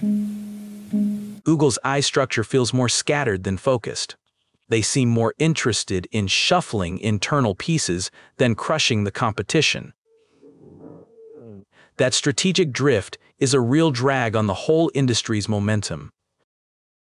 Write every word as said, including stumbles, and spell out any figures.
Google's eye structure feels more scattered than focused. They seem more interested in shuffling internal pieces than crushing the competition. That strategic drift is a real drag on the whole industry's momentum.